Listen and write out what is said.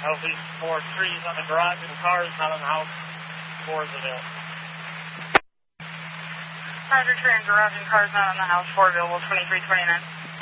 LV 4 trees on the garage and cars not on the house. 4 is available. Roger, tree and garage and cars not on the house. 4 available, 2329.